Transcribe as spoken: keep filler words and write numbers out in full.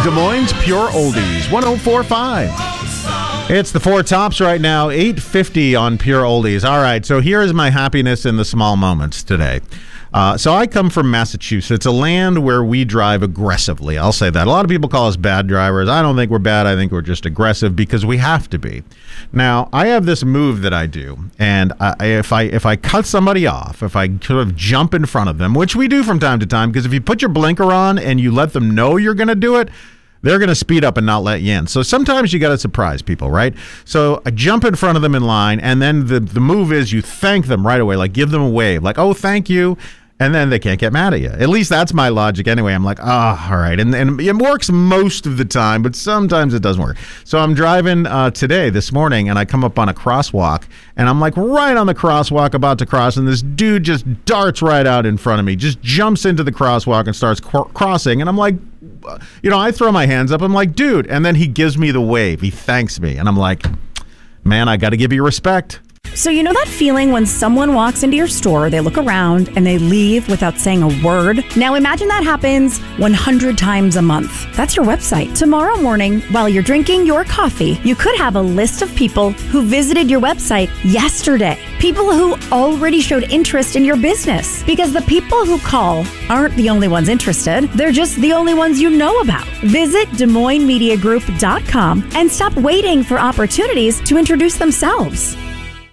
Des Moines Pure Oldies, one oh four point five. It's the Four Tops right now, eight fifty on Pure Oldies. All right, so here is my happiness in the small moments today. Uh, so I come from Massachusetts, a land where we drive aggressively. I'll say that. A lot of people call us bad drivers. I don't think we're bad. I think we're just aggressive because we have to be. Now, I have this move that I do, and I, if I if I cut somebody off, if I sort of jump in front of them, which we do from time to time, because if you put your blinker on and you let them know you're going to do it, they're going to speed up and not let you in. So sometimes you got to surprise people, right? So I jump in front of them in line, and then the, the move is you thank them right away, like give them a wave, like, oh, thank you. And then they can't get mad at you. At least that's my logic anyway. I'm like, oh, all right. And, and it works most of the time, but sometimes it doesn't work. So I'm driving uh, today, this morning, and I come up on a crosswalk, and I'm like right on the crosswalk about to cross, and this dude just darts right out in front of me, just jumps into the crosswalk and starts cr- crossing. And I'm like, you know, I throw my hands up. I'm like, dude. And then he gives me the wave. He thanks me. And I'm like, man, I got to give you respect. So you know that feeling when someone walks into your store, they look around, and they leave without saying a word? Now imagine that happens one hundred times a month. That's your website. Tomorrow morning, while you're drinking your coffee, you could have a list of people who visited your website yesterday. People who already showed interest in your business. Because the people who call aren't the only ones interested. They're just the only ones you know about. Visit Des Moines Media Group dot com and stop waiting for opportunities to introduce themselves.